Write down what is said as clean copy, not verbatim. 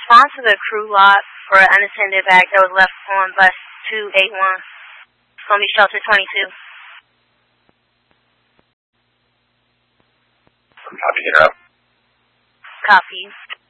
respond to the crew log for an unattended bag that was left on bus 281. It's going to be shelter 22. Copy, interrupt. Copy.